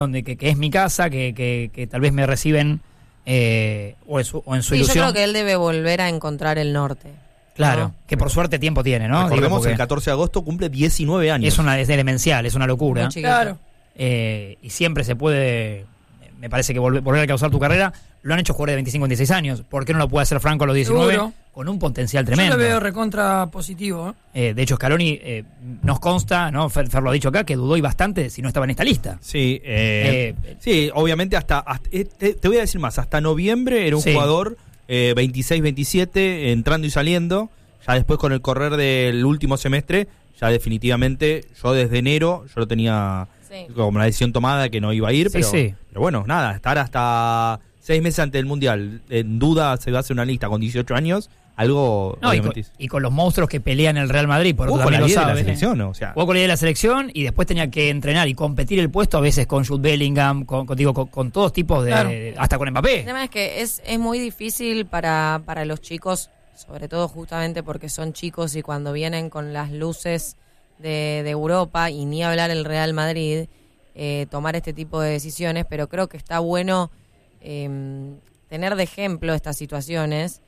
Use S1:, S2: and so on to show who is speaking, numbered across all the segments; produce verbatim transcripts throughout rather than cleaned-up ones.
S1: donde que, que es mi casa, que, que, que tal vez me reciben eh, o, en su, o en su
S2: sí,
S1: ilusión.
S2: Yo creo que él debe volver a encontrar el norte.
S1: Claro,
S2: ¿no?
S1: que por suerte tiempo tiene, ¿no?
S3: Recordemos, el catorce de agosto cumple diecinueve años.
S1: Es una es elemental, es una locura.
S4: Claro.
S1: Eh, y siempre se puede, me parece que volver, volver a causar tu carrera. Lo han hecho jugadores de veinticinco, veintiséis años. ¿Por qué no lo puede hacer Franco a los diecinueve?
S4: Seguro.
S1: Con un potencial tremendo.
S4: Yo lo veo recontra positivo. ¿eh?
S1: Eh, de hecho, Scaloni eh, nos consta, ¿no? Fer, Fer lo ha dicho acá, que dudó y bastante si no estaba en esta lista.
S3: Sí, eh,
S1: Eh,
S3: sí, obviamente hasta, hasta eh, te, te voy a decir más, hasta noviembre era un
S1: Sí.
S3: jugador eh, veintiséis, veintisiete, entrando y saliendo. Ya después con el correr del último semestre, ya definitivamente, yo desde enero, yo lo tenía
S2: Sí.
S3: como la decisión tomada que no iba a ir,
S1: Sí,
S3: pero,
S1: sí.
S3: pero bueno, nada, estar hasta seis meses antes del Mundial, en duda se va a hacer una lista con dieciocho años, algo
S1: No, y, con,
S3: obviamente...
S1: y con los monstruos que pelean en el Real Madrid, por
S3: Jugó
S1: otro
S3: con la
S1: también lo
S3: diez de la
S1: sabe.
S3: selección, o sea...
S1: Jugó con la idea de la selección y después tenía que entrenar y competir el puesto a veces con Jude Bellingham, con, con, digo, con, con todos tipos de...
S4: Claro.
S1: hasta con Mbappé.
S2: El tema es que es, es muy difícil para, para los chicos, sobre todo justamente porque son chicos y cuando vienen con las luces de, de Europa y ni hablar el Real Madrid, eh, tomar este tipo de decisiones, pero creo que está bueno eh, tener de ejemplo estas situaciones.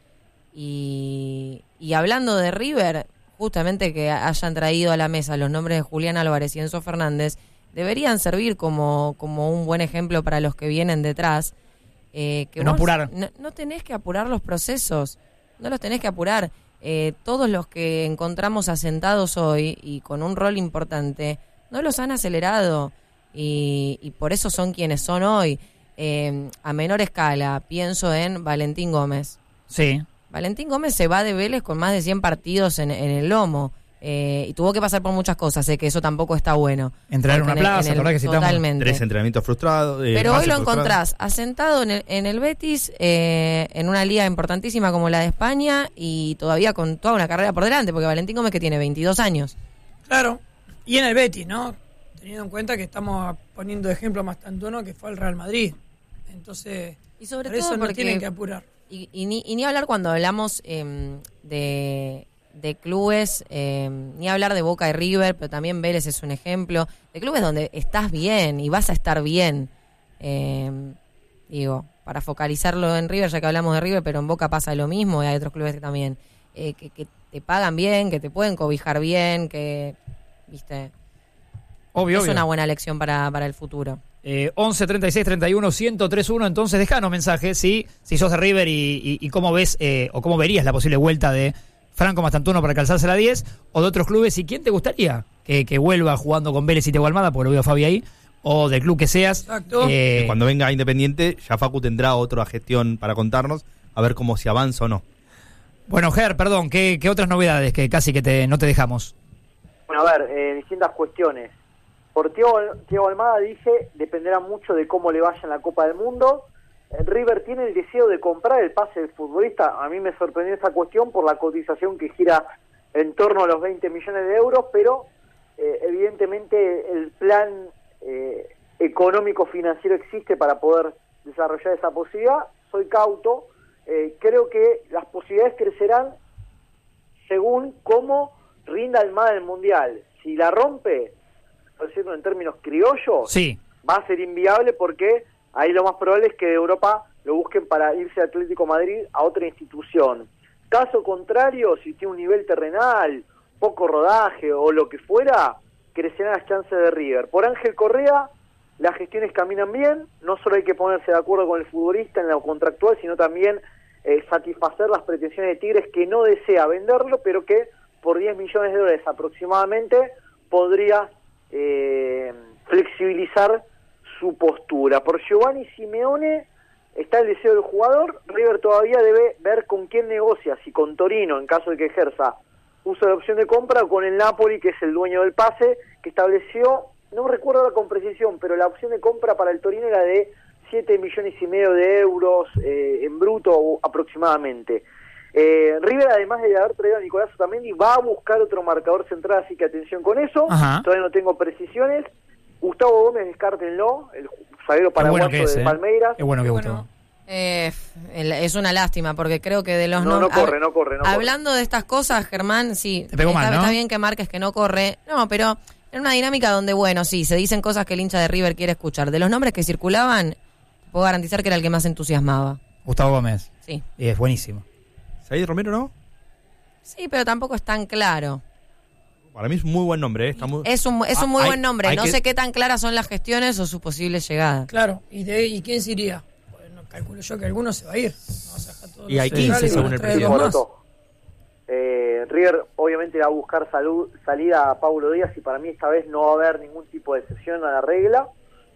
S2: Y, y hablando de River, justamente que hayan traído a la mesa los nombres de Julián Álvarez y Enzo Fernández, deberían servir como, como un buen ejemplo para los que vienen detrás. Eh, que
S1: De no
S2: vos
S1: apurar.
S2: No, no tenés que apurar los procesos, no los tenés que apurar. Eh, todos los que encontramos asentados hoy y con un rol importante, no los han acelerado y, y por eso son quienes son hoy. Eh, a menor escala, pienso en Valentín Gómez.
S1: Sí.
S2: Valentín Gómez se va de Vélez con más de cien partidos en, en el lomo. Eh, y tuvo que pasar por muchas cosas, sé que eso tampoco está bueno.
S1: Entrar en una
S2: Porque en el-
S1: plaza,
S2: en el-
S1: ¿verdad que citamos?
S2: totalmente.
S3: Tres entrenamientos frustrados. eh,
S2: Pero hoy
S3: pases
S2: lo
S3: frustrados.
S2: encontrás asentado en el, en el Betis, eh, en una liga importantísima como la de España y todavía con toda una carrera por delante, porque Valentín Gómez que tiene veintidós años.
S4: Claro. Y en el Betis, ¿no? Teniendo en cuenta que estamos poniendo de ejemplo a Mastantuono, que fue al Real Madrid. Entonces,
S2: Y sobre
S4: por
S2: todo
S4: eso no
S2: porque-
S4: tienen que apurar.
S2: Y, y, ni, y ni hablar cuando hablamos eh, de, de clubes, eh, ni hablar de Boca y River, pero también Vélez es un ejemplo, de clubes donde estás bien y vas a estar bien. Eh, digo, para focalizarlo en River, ya que hablamos de River, pero en Boca pasa lo mismo y hay otros clubes que también, eh, que, que te pagan bien, que te pueden cobijar bien, que, viste,
S1: Obvio,
S2: es
S1: obvio.
S2: una buena lección para, para el futuro.
S1: Eh, once, treinta y seis, treinta y uno, ciento tres uno, entonces dejanos mensajes, ¿sí? Si sos de River y, y, y cómo ves eh, o cómo verías la posible vuelta de Franco Mastantuono para calzarse la diez o de otros clubes, y quién te gustaría que, que vuelva jugando con Vélez y Tego Almada, porque lo veo a Fabi ahí, o del club que seas.
S4: Exacto.
S1: Eh,
S3: Que cuando venga Independiente, ya Facu tendrá otra gestión para contarnos, a ver cómo si avanza o no.
S1: Bueno, Ger, perdón, ¿qué, qué otras novedades que casi que te, no te dejamos?
S5: Bueno, a ver, eh, distintas cuestiones. Por Thiago, Thiago Almada dice, dependerá mucho de cómo le vaya en la Copa del Mundo. Eh, River tiene el deseo de comprar el pase del futbolista. A mí me sorprendió esta cuestión por la cotización que gira en torno a los veinte millones de euros, pero eh, evidentemente el plan eh, económico-financiero existe para poder desarrollar esa posibilidad. Soy cauto. Eh, creo que las posibilidades crecerán según cómo rinda Almada en el Mundial. Si la rompe, por decirlo en términos criollos,
S1: Sí.
S5: va a ser inviable porque ahí lo más probable es que de Europa lo busquen para irse a Atlético Madrid a otra institución. Caso contrario, si tiene un nivel terrenal, poco rodaje o lo que fuera, crecerán las chances de River. Por Ángel Correa, las gestiones caminan bien, no solo hay que ponerse de acuerdo con el futbolista en lo contractual, sino también eh, satisfacer las pretensiones de Tigres, que no desea venderlo, pero que por diez millones de dólares aproximadamente podría eh, flexibilizar su postura. Por Giovanni Simeone está el deseo del jugador. River todavía debe ver con quién negocia, si con Torino en caso de que ejerza uso de opción de compra, o con el Napoli, que es el dueño del pase, que estableció, no recuerdo ahora con precisión, pero la opción de compra para el Torino era de siete millones y medio de euros eh, en bruto aproximadamente. Eh, River, además de haber traído a Nicolás Otamendi, va a buscar otro marcador central, así que atención con eso.
S1: Ajá.
S5: Todavía no tengo precisiones. Gustavo Gómez, descártenlo, el zaguero paraguayo
S1: bueno que es,
S5: de
S1: eh.
S5: Palmeiras.
S1: Qué bueno que
S4: Bueno.
S1: gustó.
S2: Eh, el- es una lástima porque creo que de los
S5: No, no
S2: nom-
S5: corre, no corre, no corre.
S2: Hablando de estas cosas, Germán, sí,
S1: Te pegó
S2: está,
S1: mal, ¿no?
S2: está bien que marques que no corre, no, pero en una dinámica donde, bueno, sí, se dicen cosas que el hincha de River quiere escuchar. De los nombres que circulaban, puedo garantizar que era el que más entusiasmaba.
S1: Gustavo Gómez.
S2: Sí.
S1: Y es buenísimo.
S3: Said Romero, ¿no?
S2: Sí, pero tampoco es tan claro.
S3: Para mí es un muy buen nombre. ¿eh? Está muy...
S2: Es un, es un muy
S3: Ah, hay-
S2: buen nombre.
S3: hay
S2: No
S3: que-
S2: sé qué tan claras son las gestiones o sus posibles llegadas.
S4: Claro, ¿y de y quién se iría? Bueno, calculo yo que alguno se va a ir. No vas a dejar todos
S3: Y
S4: los
S3: hay
S4: centrales
S3: quince
S4: y van a
S3: según el
S4: traer dos
S3: presidente.
S4: más.
S5: Poroto. Eh, River obviamente va a buscar salud, salida a Paulo Díaz y para mí esta vez no va a haber ningún tipo de excepción a la regla.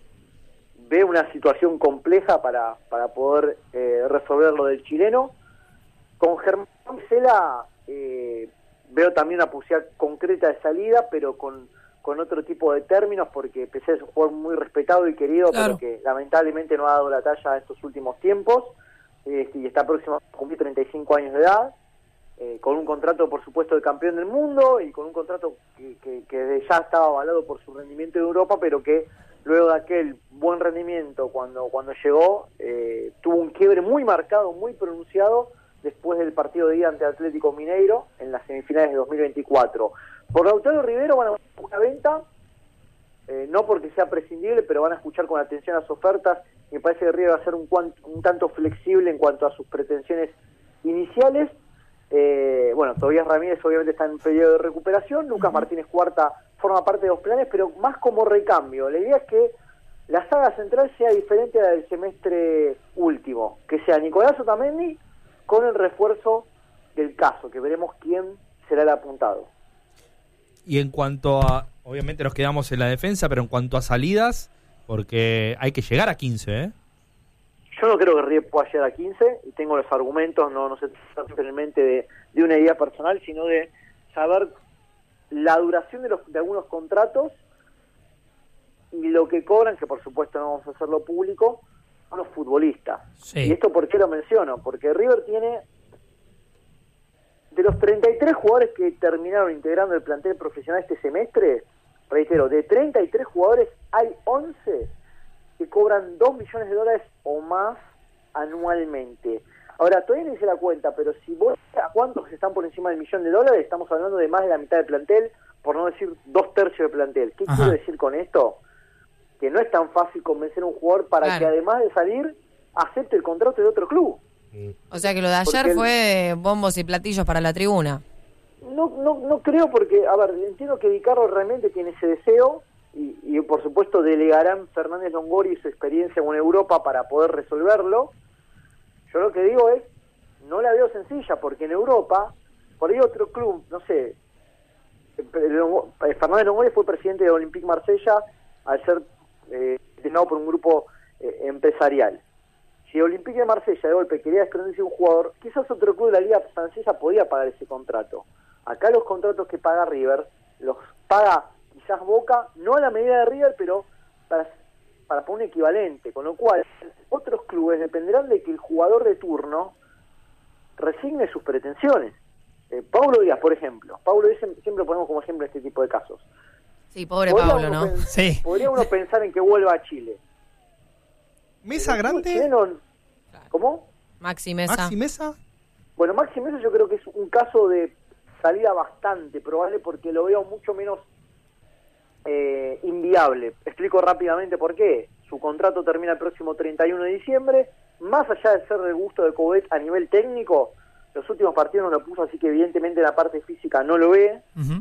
S5: Ve una situación compleja para, para poder eh, resolver lo del chileno. Con Germán Cela eh, veo también una posibilidad concreta de salida, pero con, con otro tipo de términos, porque P C es un jugador muy respetado y querido,
S4: Claro.
S5: pero que lamentablemente no ha dado la talla en estos últimos tiempos, eh, y está próximo a cumplir treinta y cinco años de edad. Eh, con un contrato, por supuesto, de campeón del mundo y con un contrato que, que, que desde ya estaba avalado por su rendimiento en Europa, pero que luego de aquel buen rendimiento cuando, cuando llegó, eh, tuvo un quiebre muy marcado, muy pronunciado después del partido de ida ante Atlético Mineiro en las semifinales de dos mil veinticuatro. Por Lautaro Rivero van a hacer una venta, eh, no porque sea prescindible, pero van a escuchar con atención las ofertas. Me parece que River va a ser un, cuan, un tanto flexible en cuanto a sus pretensiones iniciales. Eh, bueno, Tobías Ramírez obviamente está en periodo de recuperación, Lucas Martínez Cuarta forma parte de los planes, pero más como recambio. La idea es que la saga central sea diferente a la del semestre último, que sea Nicolás Otamendi con el refuerzo del caso, que veremos quién será el apuntado.
S3: Y en cuanto a... Obviamente nos quedamos en la defensa, pero en cuanto a salidas, porque hay que llegar a quince, ¿eh?
S5: Yo no creo que River pueda llegar a quince, y tengo los argumentos, no, no se trata simplemente de, de una idea personal, sino de saber la duración de, los, de algunos contratos y lo que cobran, que por supuesto no vamos a hacerlo público, a los futbolistas.
S1: Sí.
S5: ¿Y esto por qué lo menciono? Porque River tiene, de los treinta y tres jugadores que terminaron integrando el plantel profesional este semestre, reitero, de treinta y tres jugadores hay once que cobran dos millones de dólares o más anualmente. Ahora, todavía no hice la cuenta, pero si vos a cuántos están por encima del millón de dólares, estamos hablando de más de la mitad del plantel, por no decir dos tercios del plantel. ¿Qué
S1: Ajá.
S5: quiero decir con esto? Que no es tan fácil convencer a un jugador para
S2: Claro.
S5: que además de salir, acepte el contrato de otro club.
S2: O sea que lo de ayer
S5: Porque el-
S2: fue bombos y platillos para la tribuna.
S5: No, no, no creo porque, a ver, entiendo que Vicarro realmente tiene ese deseo y, y por supuesto delegarán Fernández Longori y su experiencia con Europa para poder resolverlo. Yo lo que digo es, no la veo sencilla porque en Europa, por ahí otro club, no sé, Longo- Fernández Longori fue presidente de Olympique Marsella al ser eh, designado por un grupo eh, empresarial. Si Olympique de Marsella de golpe quería desprenderse de un jugador, quizás otro club de la Liga Francesa podía pagar ese contrato. Acá los contratos que paga River los paga quizás Boca, no a la medida de River, pero para, para poner un equivalente, con lo cual otros clubes dependerán de que el jugador de turno resigne sus pretensiones. Eh, Paulo Díaz, por ejemplo. Paulo Díaz siempre lo ponemos como ejemplo en este tipo de casos.
S2: Sí, pobre
S5: ¿Podría
S2: Pablo,
S5: uno
S2: ¿no?
S5: pens-
S1: Sí.
S5: Podría uno pensar en que vuelva a Chile.
S3: ¿Mesa
S5: El fútbol
S3: grande?
S5: chileno- ¿Cómo?
S2: Maxi Mesa.
S3: ¿Maxi Mesa?
S5: Bueno, Maxi Mesa yo creo que es un caso de salida bastante probable porque lo veo mucho menos eh, inviable. Explico rápidamente por qué. Su contrato termina el próximo treinta y uno de diciembre. Más allá de ser del gusto de Coudet a nivel técnico, los últimos partidos no lo puso, así que evidentemente la parte física no lo ve.
S1: Ujú.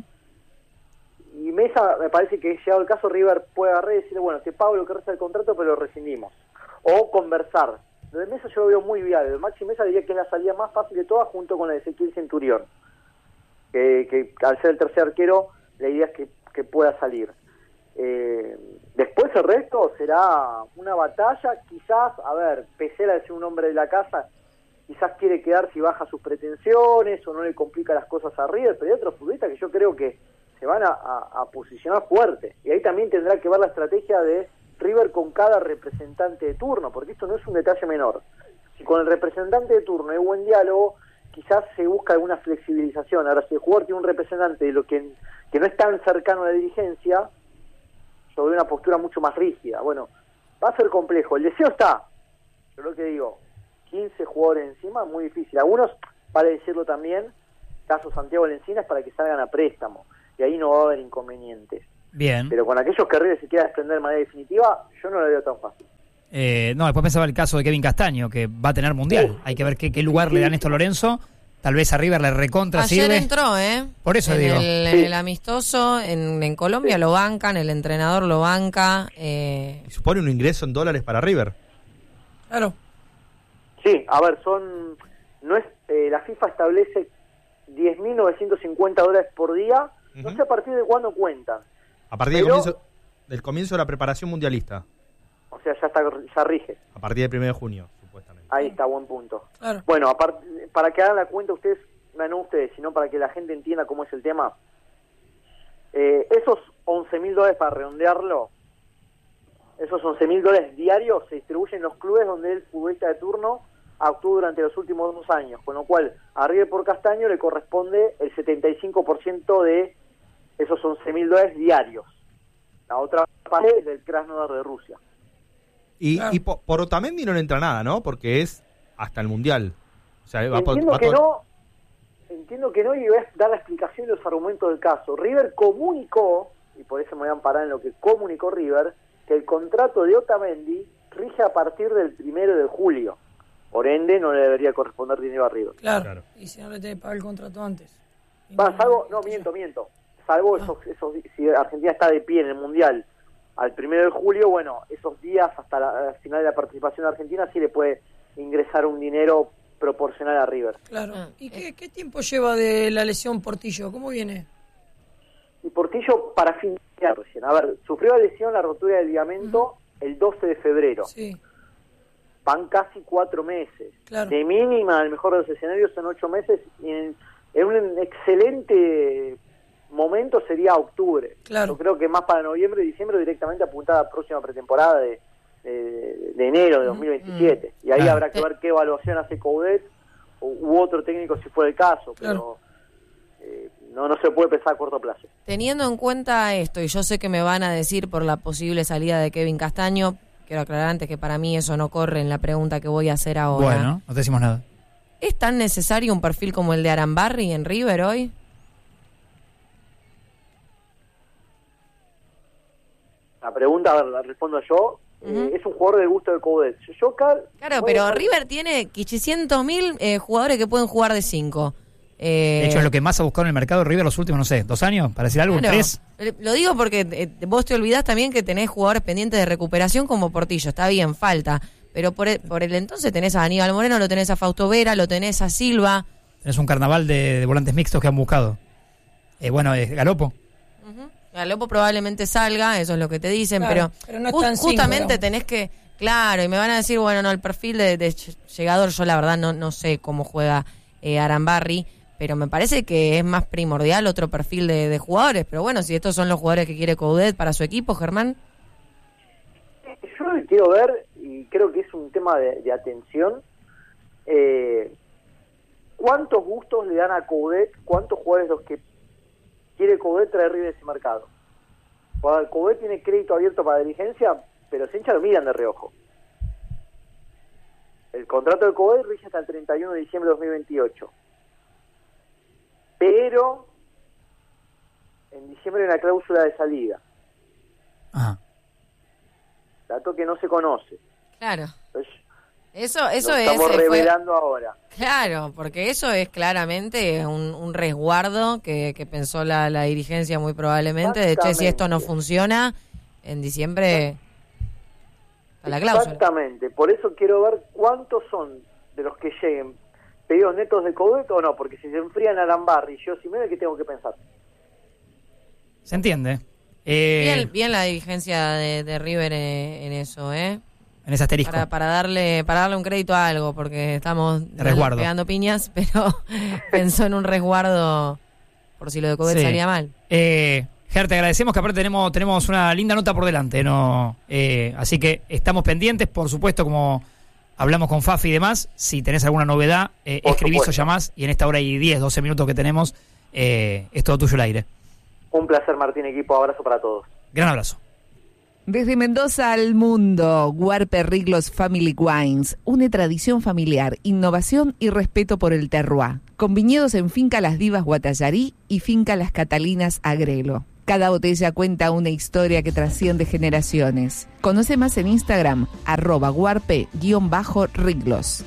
S5: Y Mesa, me parece que llegado el caso, River puede agarrar y decirle, bueno, te pago lo que resta del contrato, pero lo rescindimos. O conversar. Lo de Mesa yo lo veo muy viable. El Maxi Mesa diría que es la salida más fácil de todas, junto con la de Ezequiel Centurión. Que, que al ser el tercer arquero, la idea es que, que pueda salir. Eh, después el resto será una batalla, quizás, a ver, Pesela es un hombre de la casa, quizás quiere quedar si baja sus pretensiones o no le complica las cosas a River, pero hay otros futbolistas que yo creo que se van a, a, a posicionar fuerte. Y ahí también tendrá que ver la estrategia de River con cada representante de turno, porque esto no es un detalle menor. Si con el representante de turno hay buen diálogo, quizás se busca alguna flexibilización. Ahora, si el jugador tiene un representante de lo que, que no es tan cercano a la dirigencia, sobre una postura mucho más rígida. Bueno, va a ser complejo. El deseo está, yo lo que digo, quince jugadores encima, muy difícil. Algunos, para decirlo también, caso Santiago Lencinas, para que salgan a préstamo. Y ahí no va a haber inconvenientes.
S1: Bien.
S5: Pero con aquellos que River se quiera desprender de manera definitiva, yo no lo veo tan fácil.
S1: Eh, no, después pensaba el caso de Kevin Castaño, que va a tener Mundial.
S5: Sí.
S1: Hay que ver qué, qué lugar
S5: Sí.
S1: le dan esto a Lorenzo. Tal vez a River le recontra
S2: Ayer
S1: sirve.
S2: entró, ¿eh?
S1: Por eso
S2: en
S1: digo.
S2: El,
S5: Sí.
S2: En el amistoso, en, en Colombia
S5: Sí.
S2: lo bancan, el entrenador lo banca. Eh,
S3: Y supone un ingreso en dólares para River.
S4: Claro.
S5: Sí, a ver, son... no es eh, la FIFA establece diez mil novecientos cincuenta dólares por día. No
S3: Ujú.
S5: sé a partir de cuándo cuentan.
S3: A partir del
S5: Pero-
S3: comienzo, del comienzo de la preparación mundialista.
S5: O sea, ya está, ya rige.
S3: A partir del primero de junio, supuestamente.
S5: Ahí está, buen punto.
S4: Claro.
S5: Bueno, aparte, para que hagan la cuenta ustedes, no, no ustedes, sino para que la gente entienda cómo es el tema. Eh, esos once mil dólares, para redondearlo, esos once mil dólares diarios se distribuyen en los clubes donde el futbolista de turno actuó durante los últimos dos años, con lo cual a River por Castaño le corresponde el setenta y cinco por ciento de esos once mil dólares diarios. La otra parte es del Krasnodar de Rusia.
S3: Y,
S4: Claro.
S3: y po- por Otamendi no le entra nada, ¿no? Porque es hasta el Mundial. O sea, va por-
S5: Entiendo
S3: va
S5: que
S3: todo-
S5: no, entiendo que no, y voy a dar la explicación y los argumentos del caso. River comunicó, y por eso me voy a amparar en lo que comunicó River, que el contrato de Otamendi rige a partir del primero de julio. Por ende, no le debería corresponder dinero a River.
S4: Claro.
S3: Claro.
S4: Y si no le tenés que pagar el contrato antes. Y
S5: Va,
S4: no-
S5: salvo, no, miento, miento. Salvo
S4: Ah.
S5: esos, esos, si Argentina está de pie en el Mundial al primero de julio, bueno, esos días hasta la, al final de la participación de Argentina sí le puede ingresar un dinero proporcional a River.
S4: Claro.
S2: Ah,
S4: ¿Y qué, qué tiempo lleva de la lesión Portillo? ¿Cómo viene?
S5: Y Portillo para fin de año recién. A ver, sufrió la lesión, la rotura del ligamento el doce de febrero.
S4: Sí,
S5: Van casi cuatro meses.
S4: Claro.
S5: De mínima, el mejor de los escenarios, son ocho meses. Y en, en un excelente momento sería octubre.
S4: Claro.
S5: Yo creo que más para noviembre y diciembre directamente apuntada a la próxima pretemporada de, de, de enero de dos mil veintisiete. Y ahí
S1: Claro.
S5: habrá que ver qué evaluación hace Coudet u, u otro técnico si fuera el caso. Pero eh, no, no se puede pensar a corto plazo.
S2: Teniendo en cuenta esto, y yo sé que me van a decir por la posible salida de Kevin Castaño, quiero aclarar antes que para mí eso no corre en la pregunta que voy a hacer ahora.
S1: Bueno, no te decimos nada.
S2: ¿Es tan necesario un perfil como el de Arambarri en River hoy?
S5: La pregunta, a ver, la respondo yo.
S2: Ujú.
S5: Eh, es un jugador de gusto de Coudet. Yo, Car-
S2: Claro,
S5: voy a
S2: pero
S5: dejar-
S2: River tiene quinientos mil eh, jugadores que pueden jugar de cinco. Eh,
S1: De hecho, es lo que más ha buscado en el mercado River los últimos, no sé, dos años, para decir algo, un
S2: claro,
S1: tres.
S2: eh, Lo digo porque eh, vos te olvidás también que tenés jugadores pendientes de recuperación como Portillo. Está bien, falta. Pero por el, por el entonces tenés a Aníbal Moreno, lo tenés a Fausto Vera, lo tenés a Silva.
S1: Es un carnaval de, de volantes mixtos que han buscado. Eh, bueno, es Galopo.
S2: Ujú. Galopo probablemente salga, eso es lo que te dicen,
S4: Claro,
S2: pero,
S4: pero no
S2: ju-
S4: están cinco,
S2: justamente
S4: digamos.
S2: tenés que, claro, y me van a decir, bueno, no, el perfil de, de llegador, yo la verdad no, no sé cómo juega eh, Arambarri, pero me parece que es más primordial otro perfil de, de jugadores, pero bueno, si estos son los jugadores que quiere Coudet para su equipo, Germán.
S5: Yo lo que quiero ver, y creo que es un tema de, de atención, eh, ¿cuántos gustos le dan a Coudet? ¿Cuántos jugadores los que quiere Coudet traer River ese mercado? Porque Coudet tiene crédito abierto para dirigencia, pero los hinchas lo miran de reojo. El contrato de Coudet rige hasta el treinta y uno de diciembre de dos mil veintiocho. Pero en diciembre hay una cláusula de salida,
S1: Ajá.
S5: dato que no se conoce.
S2: Claro.
S5: Entonces,
S2: Eso, eso
S5: lo
S2: es.
S5: estamos
S2: eh, fue-
S5: revelando ahora.
S2: Claro, porque eso es claramente un, un resguardo que, que pensó la, la dirigencia muy probablemente. De hecho, si esto no
S5: Exactamente.
S2: funciona, en diciembre está la cláusula.
S5: Exactamente, por eso quiero ver cuántos son de los que lleguen pedidos netos de Coudet o no, porque si se enfrían a Arambarri y yo Simeone, ¿qué tengo que pensar?
S1: Se entiende. Eh,
S2: Bien, bien la dirigencia de, de River eh, en eso, ¿eh?
S1: En ese asterisco.
S2: Para, para darle para darle un crédito a algo, porque estamos
S1: Resguardo.
S2: pegando piñas, pero pensó en un resguardo por si lo de Coudet
S1: Sí.
S2: salía mal.
S1: Eh, Ger, te agradecemos que aparte tenemos, tenemos una linda nota por delante, ¿no? Eh, así que estamos pendientes, por supuesto, como hablamos con Fafi y demás. Si tenés alguna novedad, eh,
S5: Por
S1: escribís o
S5: supuesto.
S1: llamás, y en esta hora y diez, doce minutos que tenemos, eh, es todo tuyo el aire.
S5: Un placer, Martín, equipo, abrazo para todos.
S1: Gran abrazo.
S6: Desde Mendoza al mundo, Guarpe Riglos Family Wines, une tradición familiar, innovación y respeto por el terroir, con viñedos en Finca Las Divas Guatallarí y Finca Las Catalinas Agrelo. Cada botella cuenta una historia que trasciende generaciones. Conoce más en Instagram, arroba guarpe guión bajo riglos.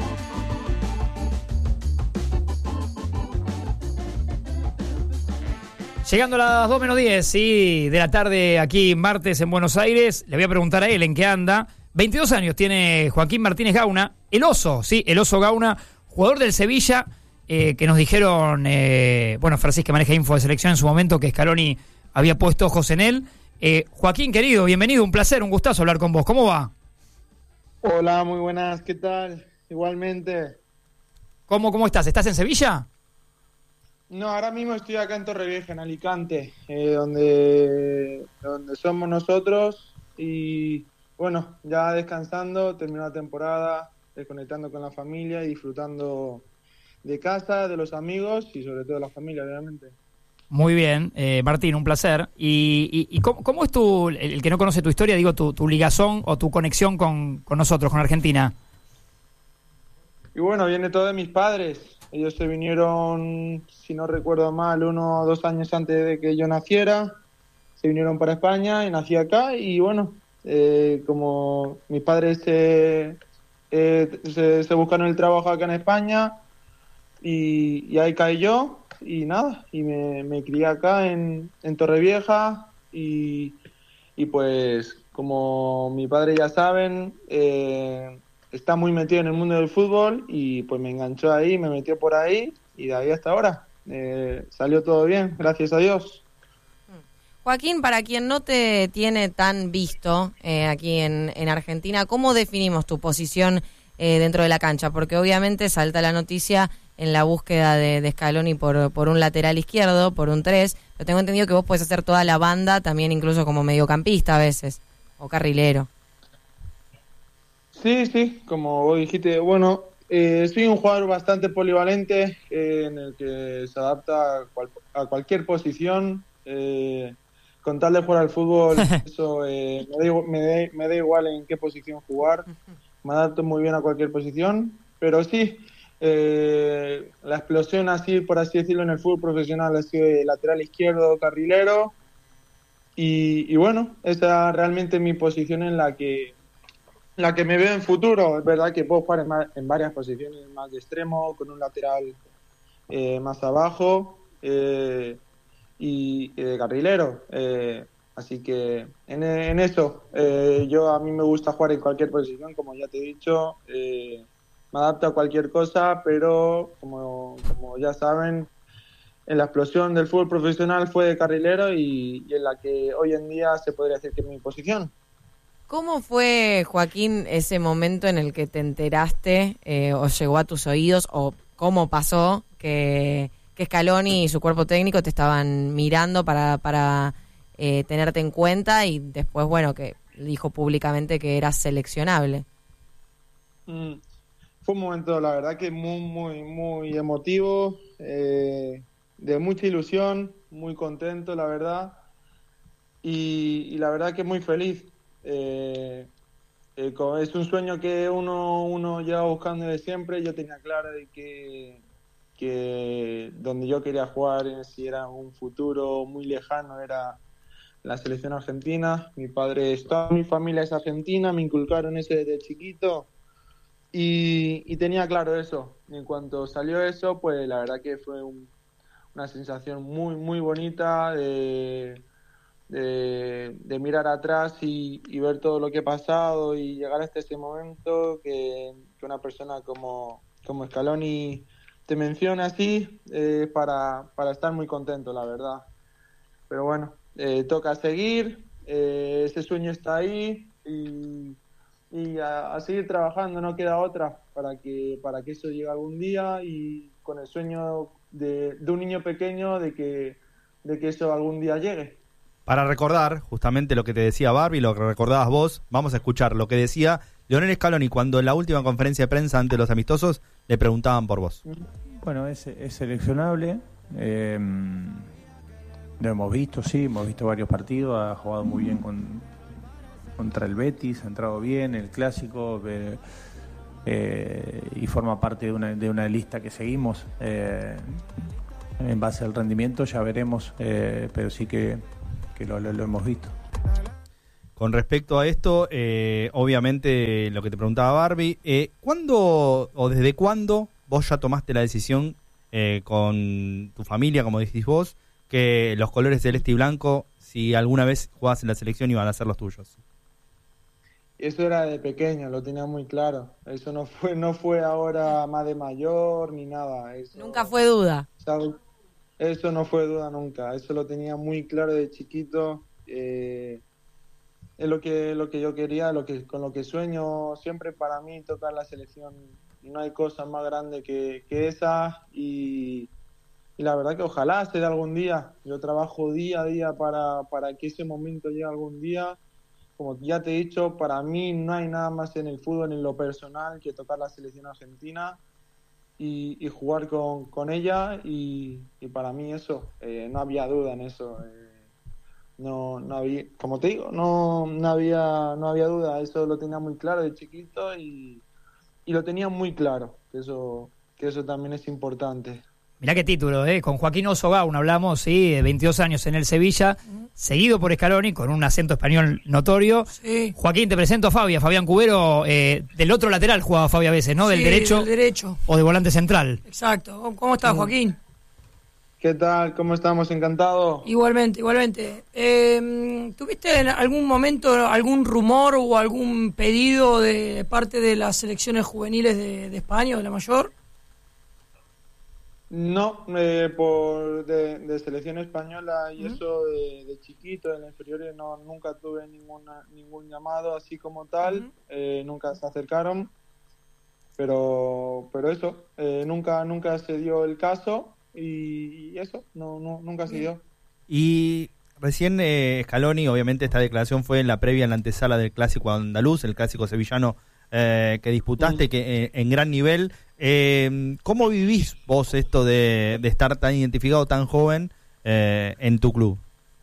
S1: Llegando a las dos menos diez, sí, de la tarde aquí martes en Buenos Aires, le voy a preguntar a él en qué anda. veintidós años tiene Joaquín Martínez Gauna, el oso, sí, el oso Gauna, jugador del Sevilla, eh, que nos dijeron, eh, bueno, Francisca maneja info de selección en su momento, que Scaloni había puesto ojos en él. Eh, Joaquín, querido, bienvenido, un placer, un gustazo hablar con vos. ¿Cómo va?
S7: Hola, muy buenas, ¿qué tal? Igualmente.
S1: ¿Cómo, cómo estás? ¿Estás en Sevilla?
S7: No, ahora mismo estoy acá en Torrevieja, en Alicante, eh, donde, donde somos nosotros y bueno, ya descansando, terminó la temporada, desconectando con la familia y disfrutando de casa, de los amigos y sobre todo de la familia, obviamente.
S1: Muy bien, eh, Martín, un placer. ¿Y, y, y cómo, cómo es tu, el, el que no conoce tu historia, digo, tu, tu ligazón o tu conexión con, con nosotros, con Argentina?
S7: Y bueno, viene todo de mis padres. Ellos se vinieron, si no recuerdo mal, uno o dos años antes de que yo naciera. Se vinieron para España y nací acá. Y bueno, eh, como mis padres eh, eh, se, se buscaron el trabajo acá en España y, y ahí caí yo. Y nada, y me, me crié acá en, en Torrevieja y, y pues como mi padre ya saben, eh, está muy metido en el mundo del fútbol y pues me enganchó ahí, me metió por ahí y de ahí hasta ahora. Eh, salió todo bien, gracias a Dios.
S2: Joaquín, para quien no te tiene tan visto eh, aquí en, en Argentina, ¿cómo definimos tu posición eh, dentro de la cancha? Porque obviamente salta la noticia en la búsqueda de, de Scaloni por, por un lateral izquierdo, por un tres, pero tengo entendido que vos podés hacer toda la banda, también incluso como mediocampista a veces, o carrilero.
S7: Sí, sí, como vos dijiste, bueno, eh, soy un jugador bastante polivalente, eh, en el que se adapta a, cual, a cualquier posición, eh, con tal de jugar al fútbol, eso eh, me, da, me, da, me da igual en qué posición jugar, me adapto muy bien a cualquier posición, pero sí, Eh, la explosión así, por así decirlo, en el fútbol profesional ha sido de lateral izquierdo, carrilero y, y bueno, esa es realmente mi posición en la que la que me veo en futuro. Es verdad que puedo jugar en, más, en varias posiciones, más de extremo, con un lateral eh, más abajo eh, y, y de carrilero, eh, así que en, en eso eh, yo a mí me gusta jugar en cualquier posición, como ya te he dicho. eh, Me adapto a cualquier cosa, pero como, como ya saben, en la explosión del fútbol profesional fue de carrilero y, y en la que hoy en día se podría decir que es mi posición.
S2: ¿Cómo fue, Joaquín, ese momento en el que te enteraste eh, o llegó a tus oídos, o cómo pasó que, que Scaloni y su cuerpo técnico te estaban mirando para, para eh, tenerte en cuenta y después, bueno, que dijo públicamente que eras seleccionable?
S7: Mm. Fue un momento, la verdad, que muy, muy, muy emotivo, eh, de mucha ilusión, muy contento, la verdad, y, y la verdad que muy feliz. Eh, eh, es un sueño que uno, uno lleva buscando desde siempre. Yo tenía claro de que, que donde yo quería jugar, si era un futuro muy lejano, era la selección argentina. Mi padre, toda mi familia es argentina, me inculcaron eso desde chiquito. Y, y tenía claro eso. Y en cuanto salió eso, pues la verdad que fue un, una sensación muy, muy bonita de, de, de mirar atrás y, y ver todo lo que he pasado y llegar hasta ese momento que, que una persona como, como Scaloni te menciona así, eh, para, para estar muy contento, la verdad. Pero bueno, eh, toca seguir, eh, ese sueño está ahí y... y a, a seguir trabajando, no queda otra para que para que eso llegue algún día y con el sueño de, de un niño pequeño de que de que eso algún día llegue.
S3: Para recordar justamente lo que te decía Barbie, lo que recordabas vos, vamos a escuchar lo que decía Lionel Scaloni cuando en la última conferencia de prensa ante los amistosos le preguntaban por vos.
S8: Bueno, es, es seleccionable, eh, lo hemos visto, sí, hemos visto varios partidos, ha jugado muy bien con contra el Betis, ha entrado bien, el clásico, eh, eh, y forma parte de una, de una lista que seguimos. Eh, en base al rendimiento ya veremos, eh, pero sí que, que lo, lo, lo hemos visto.
S3: Con respecto a esto, eh, obviamente lo que te preguntaba Barbie, eh, ¿cuándo o desde cuándo vos ya tomaste la decisión eh, con tu familia, como dijiste vos, que los colores celeste y blanco, si alguna vez jugabas en la selección, iban a ser los tuyos?
S7: Eso era de pequeño, lo tenía muy claro. Eso no fue no fue ahora más de mayor ni nada. Eso,
S2: Nunca fue duda.
S7: ¿sabes? Eso no fue duda nunca. Eso lo tenía muy claro de chiquito. Eh, es lo que lo que yo quería, lo que con lo que sueño siempre. Para mí tocar la selección. No hay cosa más grande que, que esa. Y, y la verdad que ojalá se dé algún día. Yo trabajo día a día para, para que ese momento llegue algún día. Como ya te he dicho, para mí no hay nada más en el fútbol, en lo personal, que tocar la selección argentina y, y jugar con, con ella. Y, y para mí eso, eh, no había duda en eso. Eh, no, no había, como te digo, no, no había, no había duda. Eso lo tenía muy claro de chiquito y, y lo tenía muy claro. Que eso, que eso también es importante.
S1: Mirá qué título, ¿eh? Con Joaquín Oso Gauna hablamos, sí, de veintidós años en el Sevilla, uh-huh. seguido por Scaloni, con un acento español notorio.
S4: Sí.
S1: Joaquín, te presento a Fabia, Fabián Cubero, eh, del otro lateral jugaba Fabia a veces, ¿no? Del
S4: sí,
S1: derecho.
S4: del derecho.
S1: O de volante central.
S4: Exacto. ¿Cómo estás, Joaquín?
S7: ¿Qué tal? ¿Cómo estamos? Encantado.
S4: Igualmente, igualmente. Eh, ¿Tuviste en algún momento algún rumor o algún pedido de parte de las selecciones juveniles de, de España o de la mayor?
S7: No, eh, por de, de selección española y uh-huh. eso de, de chiquito, en las inferiores, no, nunca tuve ninguna, ningún llamado así como tal, uh-huh. eh, nunca se acercaron, pero pero eso, eh, nunca nunca se dio el caso y, y eso, no, no nunca se dio.
S3: Y recién eh, Scaloni, obviamente esta declaración fue en la previa, en la antesala del clásico andaluz, el clásico sevillano eh, que disputaste, uh-huh. que eh, en gran nivel. Eh, ¿Cómo vivís vos esto de, de estar tan identificado, tan joven eh, en tu club?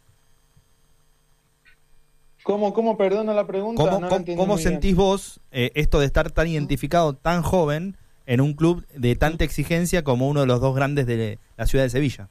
S7: ¿Cómo, cómo perdona la pregunta?
S3: ¿Cómo,
S7: no
S3: cómo, ¿cómo sentís bien. vos eh, esto de estar tan identificado, tan joven, en un club de tanta exigencia como uno de los dos grandes de la ciudad de Sevilla?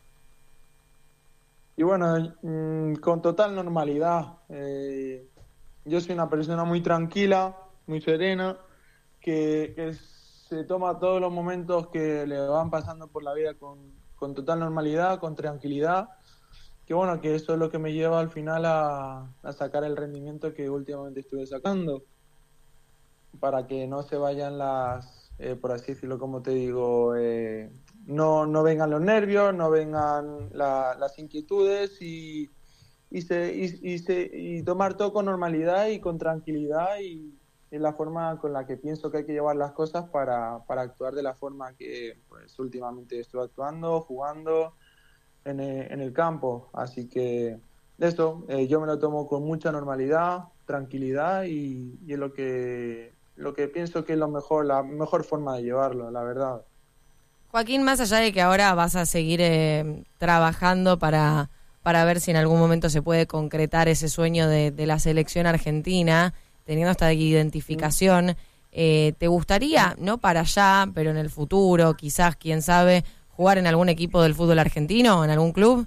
S7: Y bueno, mmm, con total normalidad. Eh, yo soy una persona muy tranquila, muy serena, que, que es se toma todos los momentos que le van pasando por la vida con, con total normalidad, con tranquilidad, que bueno, que eso es lo que me lleva al final a, a sacar el rendimiento que últimamente estuve sacando, para que no se vayan las, eh, por así decirlo, como te digo, eh, no, no vengan los nervios, no vengan la, las inquietudes y, y, se, y, y, se, y tomar todo con normalidad y con tranquilidad y es la forma con la que pienso que hay que llevar las cosas para, para actuar de la forma que pues últimamente estoy actuando, jugando en el, en el campo. Así que eso, eh, yo me lo tomo con mucha normalidad, tranquilidad y, y es lo que, lo que pienso que es lo mejor, la mejor forma de llevarlo, la verdad.
S2: Joaquín, más allá de que ahora vas a seguir eh, trabajando para, para ver si en algún momento se puede concretar ese sueño de, de la selección argentina, teniendo esta identificación, eh, ¿te gustaría, no para allá, pero en el futuro, quizás, quién sabe, jugar en algún equipo del fútbol argentino o en algún club?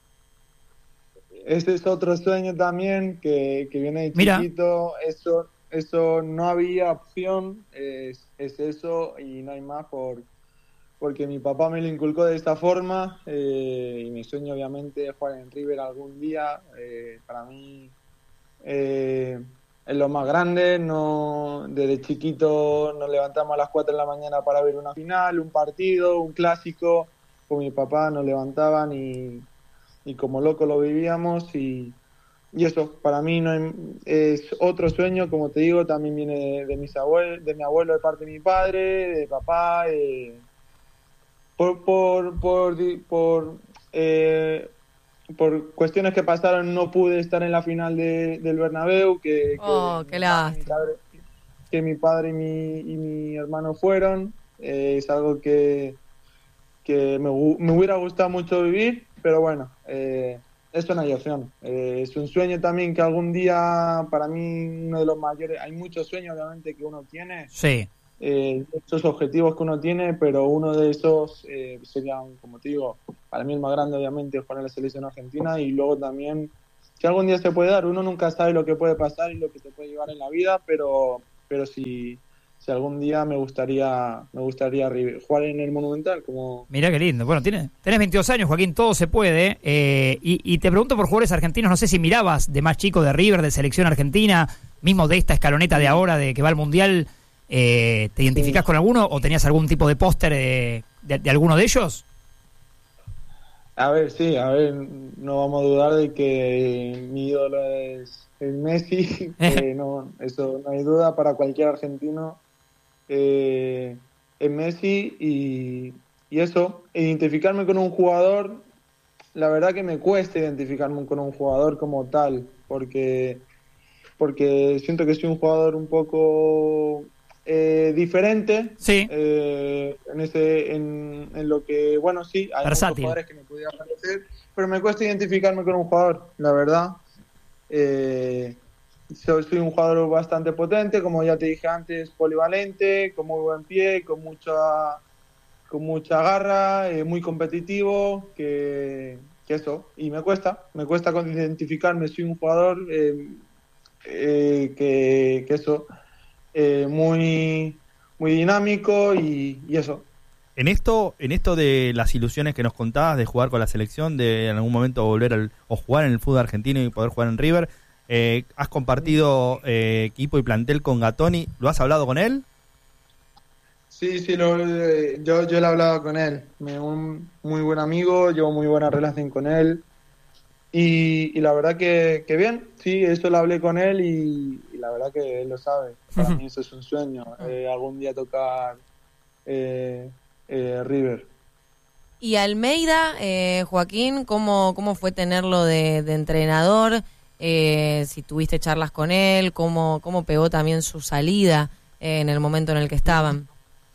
S7: Ese es otro sueño también que, que viene de
S1: Mira.
S7: chiquito. Eso eso no había opción, es, es eso y no hay más por porque mi papá me lo inculcó de esta forma eh, y mi sueño obviamente es jugar en River algún día. Eh, para mí eh, es lo más grande. No, desde chiquito nos levantamos a las cuatro de la mañana para ver una final, un partido, un clásico. Con mi papá nos levantaban y, y como locos lo vivíamos y, y eso para mí no hay, es otro sueño, como te digo, también viene de, de mis abuelos, de mi abuelo de parte de mi padre, de papá. Eh, por por por, por eh, por cuestiones que pasaron no pude estar en la final de, del Bernabéu, que,
S2: oh,
S7: que,
S2: qué lástima.
S7: que mi padre y mi, y mi hermano fueron. Eh, es algo que, que me, me hubiera gustado mucho vivir, pero bueno, eh, eso no hay opción. Eh, es un sueño también que algún día, para mí, uno de los mayores, hay muchos sueños obviamente que uno tiene.
S1: Sí.
S7: eh, esos objetivos que uno tiene, pero uno de esos eh, serían, como te digo, para mí el más grande obviamente jugar en la selección argentina, y luego también, si algún día se puede dar, uno nunca sabe lo que puede pasar y lo que te puede llevar en la vida, pero pero si, si algún día me gustaría me gustaría jugar en el Monumental. Como
S1: Mirá qué lindo. Bueno, tiene, tenés veintidós años, Joaquín, todo se puede. Eh, y, y te pregunto por jugadores argentinos, no sé si mirabas de más chico de River, de selección argentina, mismo de esta escaloneta de ahora, de que va al Mundial, eh, ¿te identificás sí. con alguno o tenías algún tipo de póster de, de, de alguno de ellos?
S7: A ver, sí, a ver, no vamos a dudar de que mi ídolo es, es Messi, que no, eso no hay duda para cualquier argentino, eh, es Messi, y, y eso, identificarme con un jugador, la verdad que me cuesta identificarme con un jugador como tal, porque, porque siento que soy un jugador un poco... Eh, diferente
S1: sí.
S7: eh, en ese en, en lo que bueno sí hay
S1: Versátil.
S7: Muchos jugadores que me pudieran parecer, pero me cuesta identificarme con un jugador, la verdad. eh, soy, soy un jugador bastante potente, como ya te dije antes, polivalente, con muy buen pie, con mucha con mucha garra, eh, muy competitivo, que, que eso, y me cuesta me cuesta identificarme. Soy un jugador eh, eh, que, que eso Eh, muy muy dinámico y, y eso.
S3: En esto en esto de las ilusiones que nos contabas de jugar con la selección, de en algún momento volver al, o jugar en el fútbol argentino y poder jugar en River, eh, ¿has compartido eh, equipo y plantel con Gattoni? ¿Lo has hablado con él?
S7: Sí, sí, lo, eh, yo, yo le he hablado con él. Me, un muy buen amigo, llevo muy buena relación con él. Y, y la verdad que, que bien, sí, eso lo hablé con él y, y la verdad que él lo sabe. Para mí eso es un sueño, eh, algún día tocar eh, eh, River.
S2: Y Almeida, eh, Joaquín, ¿cómo, cómo fue tenerlo de, de entrenador? Eh, si tuviste charlas con él, ¿cómo, cómo pegó también su salida eh, en el momento en el que estaban?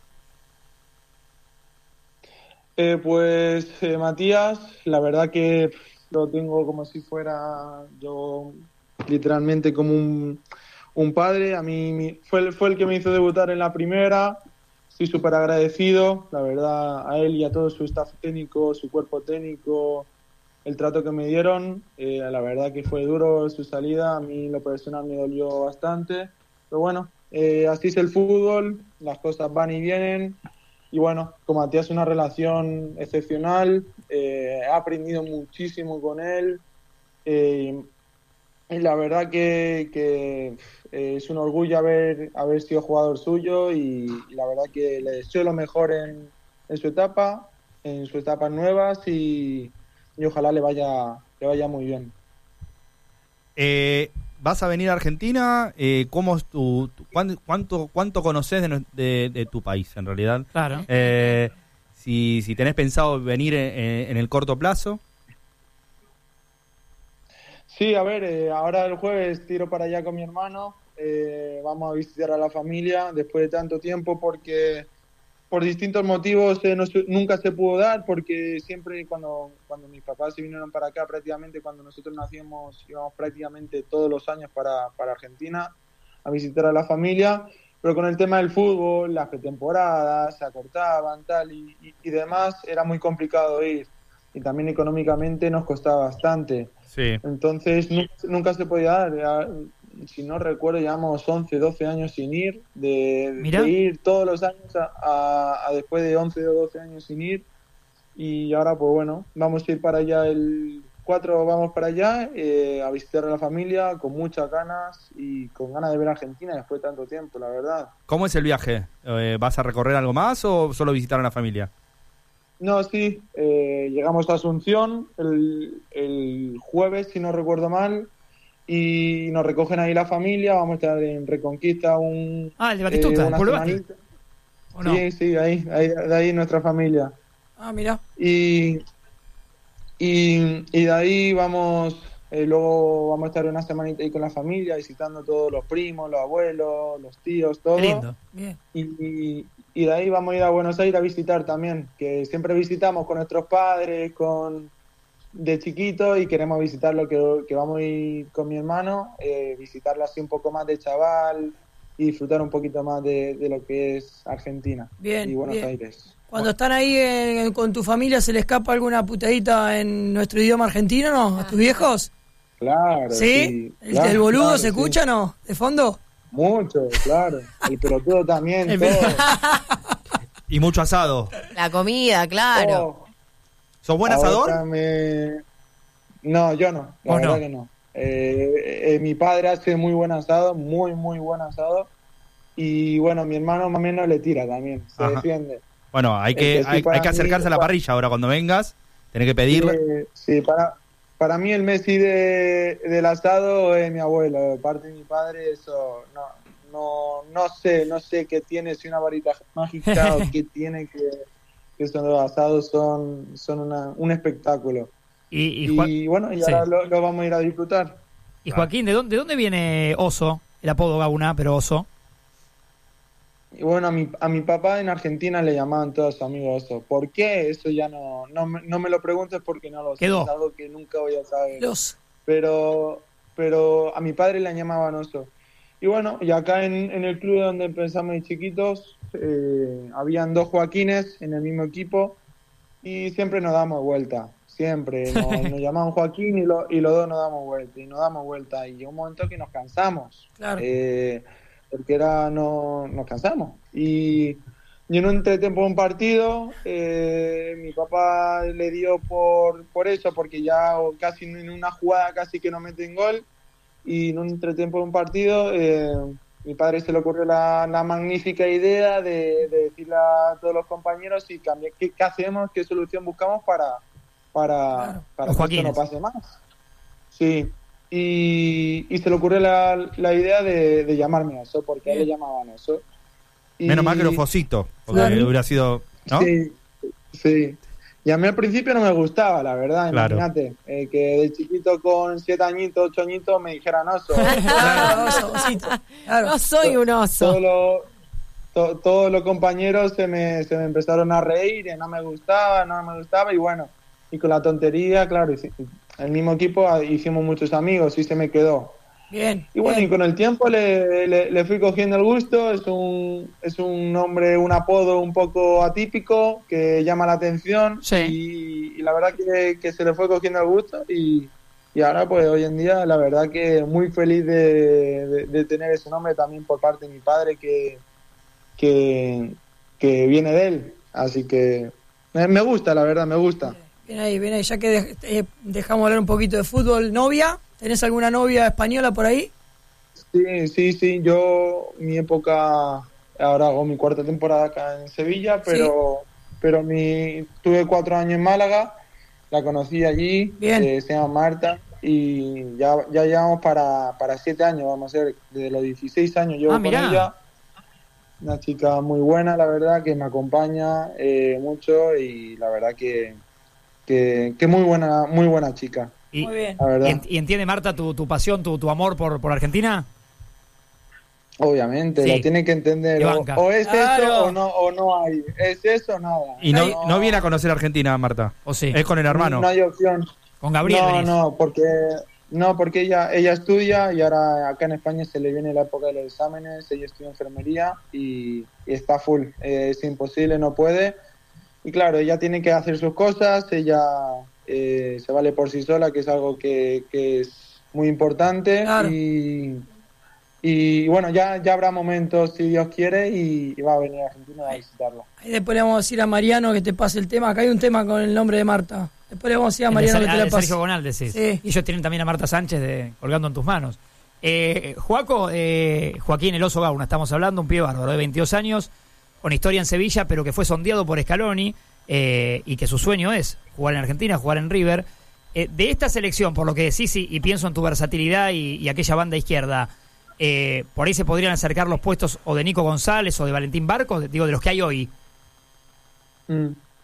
S7: Eh, pues eh, Matías, la verdad que lo tengo como si fuera yo literalmente como un, un padre. A mí mi, fue, fue el que me hizo debutar en la primera. Estoy súper agradecido, la verdad, a él y a todo su staff técnico, su cuerpo técnico, el trato que me dieron. Eh, la verdad que fue duro su salida, a mí lo personal me dolió bastante. Pero bueno, eh, así es el fútbol, las cosas van y vienen. Y bueno, con Matías una relación excepcional, eh, he aprendido muchísimo con él, eh, y la verdad que, que eh, es un orgullo haber, haber sido jugador suyo, y, y la verdad que le deseo lo mejor en, en su etapa, en sus etapas nuevas, y, y ojalá le vaya, le vaya muy bien.
S3: Eh... ¿Vas a venir a Argentina? Eh, ¿Cómo es tu, tu cuánto, cuánto cuánto conoces de, de, de tu país en realidad?
S1: Claro.
S3: Eh, si si tenés pensado venir en, en el corto plazo.
S7: Sí, a ver, eh, ahora el jueves tiro para allá con mi hermano. Eh, vamos a visitar a la familia después de tanto tiempo, porque por distintos motivos eh, no, nunca se pudo dar, porque siempre cuando, cuando mis papás se vinieron para acá, prácticamente cuando nosotros nacimos, íbamos prácticamente todos los años para, para Argentina a visitar a la familia, pero con el tema del fútbol, las pretemporadas se acortaban, tal y, y, y demás, era muy complicado ir, y también económicamente nos costaba bastante.
S3: Sí.
S7: Entonces nunca, nunca se podía dar. Si no recuerdo, llevamos once, doce años sin ir, de, de ir todos los años a, a, a después de once o doce años sin ir, y ahora pues bueno, vamos a ir para allá el cuatro, vamos para allá eh, a visitar a la familia con muchas ganas y con ganas de ver a Argentina después de tanto tiempo, la verdad.
S3: ¿Cómo es el viaje? Eh, ¿Vas a recorrer algo más o solo visitar a la familia?
S7: No, sí, eh, llegamos a Asunción el, el jueves, si no recuerdo mal, y nos recogen ahí la familia. Vamos a estar en Reconquista un
S1: ah el de Batistuta,
S7: eh, una semanita.
S1: No?
S7: Sí, sí, ahí, ahí, de ahí nuestra familia.
S4: Ah, mira.
S7: Y, y, y de ahí vamos, eh, luego vamos a estar una semanita ahí con la familia, visitando todos los primos, los abuelos, los tíos, todo.
S1: Qué lindo.
S4: Bien.
S7: Y, y, y de ahí vamos a ir a Buenos Aires a visitar también, que siempre visitamos con nuestros padres, con de chiquito, y queremos visitar lo que, que vamos a ir con mi hermano, eh, visitarlo así un poco más de chaval y disfrutar un poquito más de, de lo que es Argentina
S4: Bien,
S7: y Buenos
S4: bien.
S7: Aires.
S4: Cuando están ahí en- con tu familia, ¿se le escapa alguna putadita en nuestro idioma argentino, no? ¿A tus viejos?
S7: Claro,
S4: ¿Sí?
S7: sí,
S4: ¿El,
S7: claro,
S4: el boludo
S7: claro,
S4: se
S7: sí.
S4: escucha, no? ¿De fondo?
S7: Mucho, claro. El pelotudo también,
S4: El
S7: todo.
S3: Y mucho asado.
S2: La comida, claro.
S7: Oh,
S3: ¿Sos buen
S7: ahora
S3: asador?
S7: me- No, yo no, la
S1: ¿Vos
S7: verdad
S1: no?
S7: que no. Eh, eh, mi padre hace muy buen asado, muy, muy buen asado. Y bueno, mi hermano más o menos le tira también, se
S3: Ajá.
S7: defiende.
S3: Bueno, hay que,
S7: Es que sí,
S3: hay,
S7: para
S3: hay que
S7: mí,
S3: acercarse a la
S7: para-
S3: parrilla ahora cuando vengas. Tenés que pedirle.
S7: Eh, sí, para, para mí el Messi de, del asado es mi abuelo, de parte de mi padre, eso no, no, no sé, no sé qué tiene, si una varita mágica o qué tiene que, que son los asados, son, son una, un espectáculo.
S1: Y, y,
S7: Y,
S1: Joa-
S7: bueno, y
S1: sí.
S7: ahora lo, lo vamos a ir a disfrutar.
S1: y Joaquín, ¿de dónde, ¿de dónde viene Oso? El apodo Gauna, pero Oso.
S7: Y bueno, a mi, a mi papá en Argentina le llamaban todos sus amigos Oso. ¿Por qué? Eso ya no, no, me, no me lo preguntes porque no lo sé.
S1: Quedó.
S7: Es algo que nunca voy a saber.
S4: Los...
S7: Pero, pero a mi padre le llamaban Oso. Y bueno, y acá en, en el club donde empezamos de chiquitos, eh, habían dos Joaquines en el mismo equipo y siempre nos damos vuelta. Siempre nos, nos llamaban Joaquín y, lo, y los dos nos damos vuelta. Y nos damos vuelta. Y llegó un momento que nos cansamos.
S4: Claro.
S7: Eh, porque era no nos cansamos y, y en un entretiempo de un partido eh, mi papá le dio por por eso porque ya casi en una jugada casi que no meten gol y en un entretiempo de un partido eh, mi padre se le ocurrió la, la magnífica idea de, de decirle a todos los compañeros y cambiar qué, qué hacemos, qué solución buscamos para para,
S4: Claro.
S7: para
S1: Los
S7: que esto no
S1: Joaquines.
S7: pase más. Sí. Y, y se le ocurrió la, la idea de, de llamarme Oso, porque a él le llamaban Oso. Y-
S3: Menos mal que lo Fosito, porque
S7: Claro.
S3: hubiera sido. ¿No?
S7: Sí, sí. Y a mí al principio no me gustaba, la verdad,
S3: Claro.
S7: imagínate. eh, que de chiquito con siete añitos, ocho añitos me dijeran Oso.
S4: Claro, Oso, Osito. Claro.
S2: No soy un oso.
S7: Todos los, to- todos los compañeros se me, se me empezaron a reír, y no me gustaba, no me gustaba, y bueno, y con la tontería, claro, hici- el mismo equipo ah, hicimos muchos amigos y se me quedó.
S4: Bien.
S7: Y bueno,
S4: bien.
S7: y con el tiempo le, le, le fui cogiendo el gusto, es un, es un nombre, un apodo un poco atípico que llama la atención
S1: Sí.
S7: y, y la verdad que, que se le fue cogiendo el gusto y, y ahora pues hoy en día la verdad que muy feliz de, de, de tener ese nombre también por parte de mi padre que, que, que viene de él, así que me, me gusta, la verdad, me gusta.
S4: Bien ahí, bien ahí. Ya que de- eh, dejamos hablar un poquito de fútbol, ¿novia? ¿Tenés alguna novia española por ahí?
S7: Sí, sí, sí, yo mi época, ahora hago mi cuarta temporada acá en Sevilla, pero pero mi tuve cuatro años en Málaga, la conocí allí,
S4: Bien.
S7: eh, se llama Marta, y ya, ya llevamos para, para siete años, vamos a ser, desde los dieciséis años llevo
S1: Ah,
S7: con
S1: mirá.
S7: ella, una chica muy buena, la verdad, que me acompaña eh, mucho y la verdad que, que, que muy buena, muy buena chica,
S1: Y,
S4: Muy bien.
S7: la verdad.
S1: y ent- y entiende, Marta, tu, tu pasión, tu, tu amor por, por Argentina?
S7: Obviamente,
S1: Sí.
S7: lo tiene que entender.
S1: Te
S7: O,
S1: banca.
S7: o es
S4: Claro.
S7: eso o no, o no hay. Es eso o nada.
S3: Y no, no viene a conocer Argentina, Marta.
S1: ¿O sí?
S3: Es con el hermano.
S7: No hay opción.
S1: Con Gabriel
S7: no,
S1: venís.
S7: no, porque no, porque ella ella estudia y ahora acá en España se le viene la época de los exámenes. Ella estudia enfermería y, y está full. Eh, es imposible, no puede. Y claro, ella tiene que hacer sus cosas. Ella eh, se vale por sí sola, que es algo que, que es muy importante.
S4: Claro.
S7: Y Y bueno, ya, ya habrá momentos, si Dios quiere, y, y va a venir a Argentina a visitarla.
S4: Ahí después le vamos a decir a Mariano que te pase el tema. Acá hay un tema con el nombre de Marta. Después le vamos a decir a
S1: El de
S4: Mariano
S1: Ser-
S4: que te
S1: ah,
S4: la
S1: de
S4: pase.
S1: Sergio Gonal, decís.
S4: Sí.
S1: Y ellos tienen también a Marta Sánchez de Colgando en tus manos. Eh, Joaco, eh, Joaquín El Oso Gauna, estamos hablando, un pibe bárbaro de veintidós años, con historia en Sevilla, pero que fue sondeado por Scaloni eh, y que su sueño es jugar en Argentina, jugar en River. Eh, de esta selección, por lo que decís, y, y pienso en tu versatilidad y, y aquella banda izquierda, eh, por ahí se podrían acercar los puestos o de Nico González o de Valentín Barcos, de- digo, de los que hay hoy.
S7: Mm.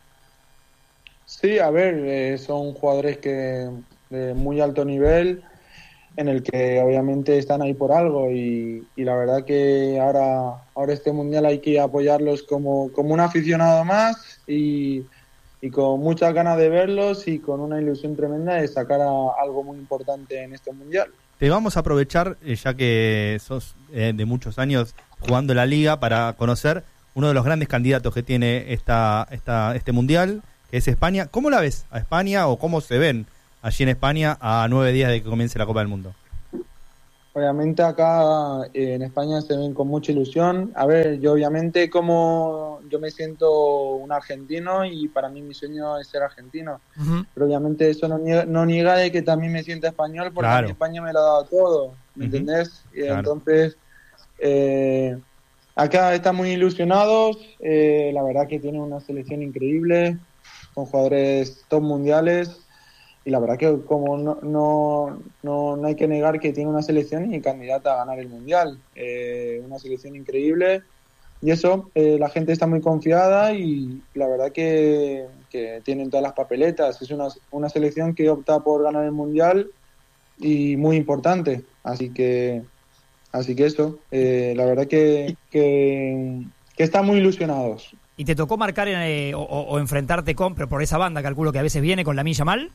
S7: Sí, a ver, eh, son jugadores que de muy alto nivel, en el que obviamente están ahí por algo y, y la verdad que ahora, ahora este mundial hay que apoyarlos como, como un aficionado más y, y con muchas ganas de verlos y con una ilusión tremenda de sacar a- algo muy importante en este mundial.
S3: Te vamos a aprovechar, eh, ya que sos eh, de muchos años jugando la liga para conocer uno de los grandes candidatos que tiene esta, esta, este mundial, que es España. ¿Cómo la ves a España o cómo se ven allí en España a nueve días de que comience la Copa del Mundo?
S7: Obviamente acá eh, en España se ven con mucha ilusión. A ver, yo obviamente como yo me siento un argentino y para mí mi sueño es ser argentino. Uh-huh. Pero obviamente eso no niega, no niega de que también me siento español porque claro. a mí España me lo ha dado todo, ¿me uh-huh. entendés? Y claro. entonces, eh, acá están muy ilusionados. Eh, la verdad que tienen una selección increíble con jugadores top mundiales. Y la verdad que como no, no, no, no hay que negar que tiene una selección y candidata a ganar el Mundial. Eh, una selección increíble. Y eso, eh, la gente está muy confiada y la verdad que, que tienen todas las papeletas. Es una, una selección que opta por ganar el Mundial y muy importante. Así que así que eso, eh, la verdad que, que, que están muy ilusionados.
S1: ¿Y te tocó marcar eh, o, o enfrentarte con, pero por esa banda, calculo que a veces viene con Lamine Yamal?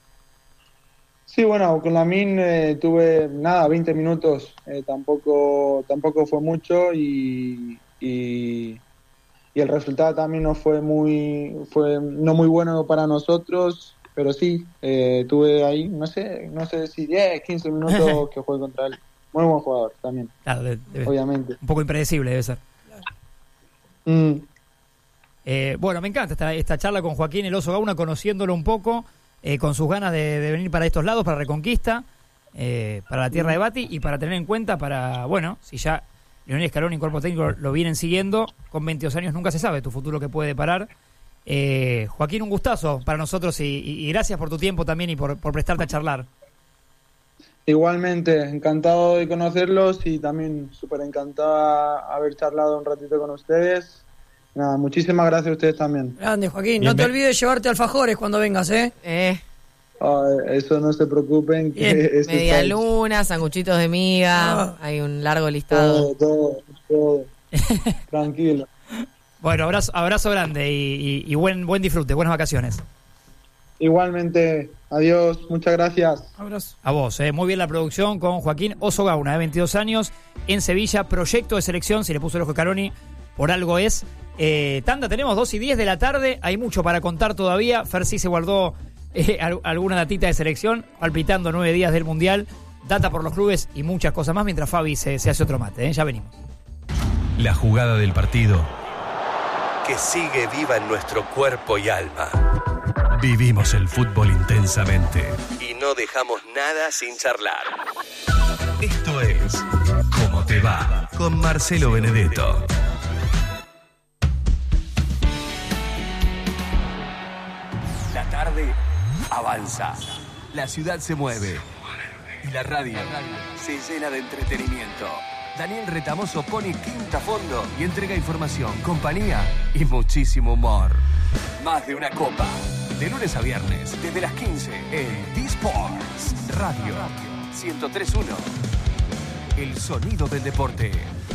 S7: Sí, bueno, con Lamine eh, tuve nada, veinte minutos, eh, tampoco tampoco fue mucho y, y, y el resultado también no fue muy fue no muy bueno para nosotros, pero sí, eh, tuve ahí, no sé no sé si diez, quince minutos que jugué contra él. Muy buen jugador también,
S1: claro, debe,
S7: obviamente.
S1: Un poco impredecible debe ser.
S7: Mm.
S1: Eh, bueno, me encanta esta, esta charla con Joaquín El Oso Gauna, conociéndolo un poco. Eh, con sus ganas de, de venir para estos lados, para Reconquista, eh, para la tierra de Bati y para tener en cuenta para, bueno, si ya Lionel Scaloni y cuerpo técnico lo vienen siguiendo, con veintidós años nunca se sabe tu futuro que puede deparar. Eh, Joaquín, un gustazo para nosotros y, y, y gracias por tu tiempo también y por, por prestarte a charlar.
S7: Igualmente, encantado de conocerlos y también súper encantado de haber charlado un ratito con ustedes. Nada, muchísimas gracias a ustedes también.
S4: Grande, Joaquín. Bien, no te bien. olvides llevarte alfajores cuando vengas, ¿eh?
S2: Eh.
S7: Oh, eso no se preocupen. Que
S2: Media luna, sanguchitos de miga, ah. hay un largo listado.
S7: Todo, todo, todo. Tranquilo.
S1: Bueno, abrazo, abrazo grande y, y, y buen, buen disfrute, buenas vacaciones.
S7: Igualmente, adiós, muchas gracias.
S4: Abrazo.
S1: A vos, eh. Muy bien la producción con Joaquín Oso Gauna, de veintidós años, en Sevilla, proyecto de selección, si le puso el ojo a Scaloni, por algo es. Eh, tanda, tenemos dos y diez de la tarde, hay mucho para contar todavía. Fer sí se guardó eh, alguna datita de selección, palpitando nueve días del Mundial, data por los clubes y muchas cosas más, mientras Fabi se, se hace otro mate, ¿eh? Ya venimos.
S9: La jugada del partido que sigue viva en nuestro cuerpo y alma. Vivimos el fútbol intensamente y no dejamos nada sin charlar. Esto es ¿Cómo te va? Con Marcelo Benedetto. La tarde avanza, la ciudad se mueve y la radio se llena de entretenimiento. Daniel Retamoso pone quinta a fondo y entrega información, compañía y muchísimo humor. Más de una copa, de lunes a viernes, desde las quince en D-Sports Radio ciento tres punto uno. El sonido del deporte.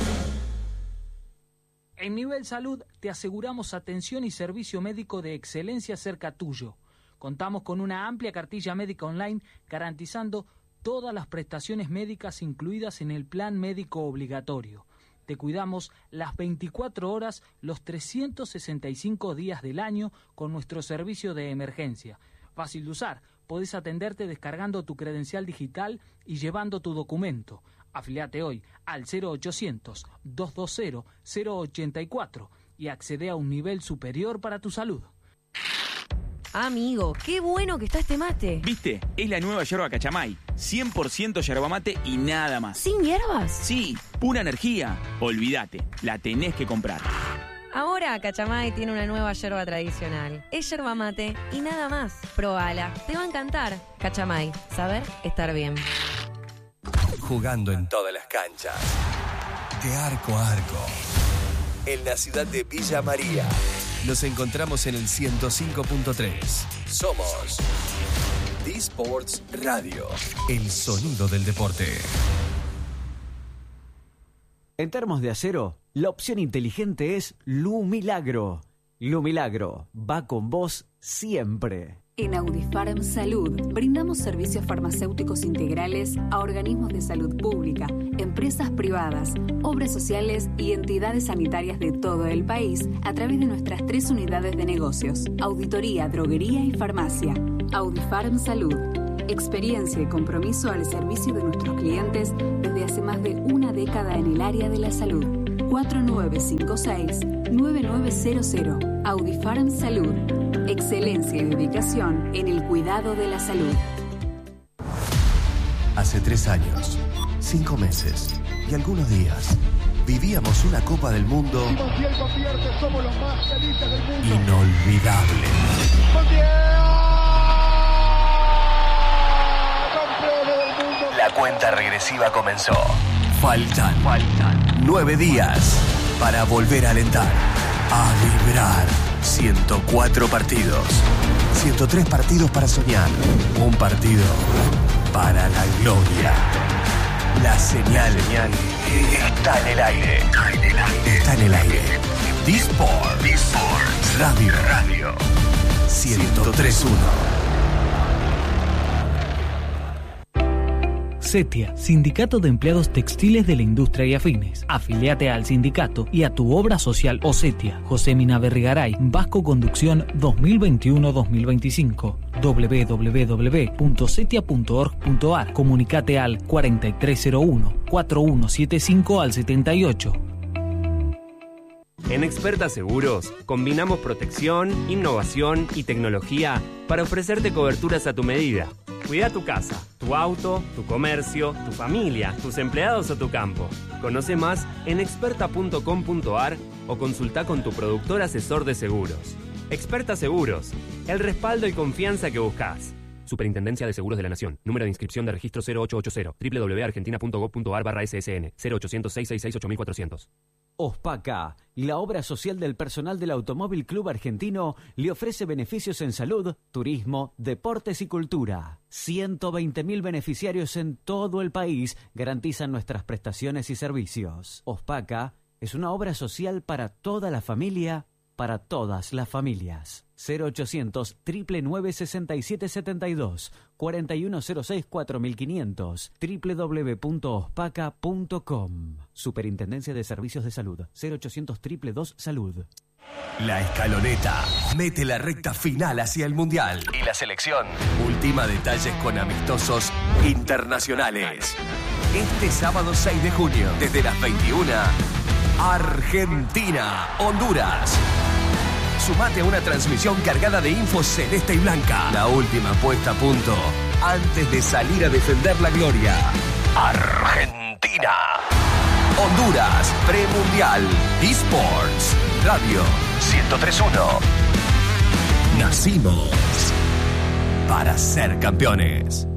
S10: En Nivel Salud te aseguramos atención y servicio médico de excelencia cerca tuyo. Contamos con una amplia cartilla médica online garantizando todas las prestaciones médicas incluidas en el plan médico obligatorio. Te cuidamos las veinticuatro horas, los trescientos sesenta y cinco días del año con nuestro servicio de emergencia. Fácil de usar, podés atenderte descargando tu credencial digital y llevando tu documento. Afiliate hoy al cero ochocientos, doscientos veinte, cero ochenta y cuatro y accede a un nivel superior para tu salud.
S11: Amigo, qué bueno que está este mate.
S12: ¿Viste? Es la nueva yerba Cachamay. cien por ciento yerba mate y nada más.
S11: ¿Sin hierbas?
S12: Sí, pura energía. Olvídate, la tenés que comprar.
S11: Ahora Cachamay tiene una nueva yerba tradicional. Es yerba mate y nada más. Probala, te va a encantar. Cachamay, saber estar bien.
S9: Jugando en todas las canchas, de arco a arco, en la ciudad de Villa María. Nos encontramos en el ciento cinco punto tres. Somos D-Sports Radio, el sonido del deporte.
S13: En termos de acero, la opción inteligente es Lu Milagro. Lu Milagro va con vos siempre.
S14: En Audifarm Salud brindamos servicios farmacéuticos integrales a organismos de salud pública, empresas privadas, obras sociales y entidades sanitarias de todo el país a través de nuestras tres unidades de negocios: auditoría, droguería y farmacia. Audifarm Salud. Experiencia y compromiso al servicio de nuestros clientes desde hace más de una década en el área de la salud. cuatro nueve cinco seis, nueve nueve cero cero. Audifarm Salud. Excelencia y dedicación en el cuidado de la salud.
S15: Hace tres años, cinco meses y algunos días, vivíamos una Copa del Mundo inolvidable. La cuenta regresiva comenzó. Faltan, Faltan nueve días para volver a alentar, a vibrar. ciento cuatro partidos, ciento tres partidos para soñar, un partido para la gloria. La señal, señal está en el aire, está en el aire, está en el aire. D-Sport, D-Sport, Radio, Radio, ciento tres punto uno.
S16: CETIA, Sindicato de Empleados Textiles de la Industria y Afines. Afiliate al sindicato y a tu obra social o CETIA. José Mina Berrigaray, Vasco Conducción dos mil veintiuno dos mil veinticinco. doble u doble u doble u punto cetia punto org punto a r. Comunicate al cuarenta y tres cero uno, cuarenta y uno setenta y cinco al setenta y ocho.
S17: En Experta Seguros, combinamos protección, innovación y tecnología para ofrecerte coberturas a tu medida. Cuida tu casa, tu auto, tu comercio, tu familia, tus empleados o tu campo. Conoce más en experta punto com punto a r o consulta con tu productor asesor de seguros. Experta Seguros, el respaldo y confianza que buscas. Superintendencia de Seguros de la Nación. Número de inscripción de registro cero ocho ocho cero. doble u doble u doble u punto argentina punto gov punto a r barra S S N. cero ochocientos, seiscientos sesenta y seis, ocho mil cuatrocientos.
S13: OSPACA, la obra social del personal del Automóvil Club Argentino, le ofrece beneficios en salud, turismo, deportes y cultura. ciento veinte mil beneficiarios en todo el país garantizan nuestras prestaciones y servicios. OSPACA es una obra social para toda la familia, para todas las familias. cero ochocientos, nueve nueve nueve, sesenta y siete setenta y dos, cuarenta y uno cero seis, cuatro mil quinientos, doble u doble u doble u punto ospaca punto com. Superintendencia de Servicios de Salud. cero ochocientos, dos dos dos, salud.
S15: La escaloneta mete la recta final hacia el Mundial. Y la selección ultima detalles con amistosos internacionales. Este sábado seis de junio, desde las veintiuna, Argentina, Honduras. Sumate a una transmisión cargada de info celeste y blanca. La última puesta a punto antes de salir a defender la gloria. Argentina, Honduras, premundial, eSports, Radio ciento tres punto uno. Nacimos para ser campeones.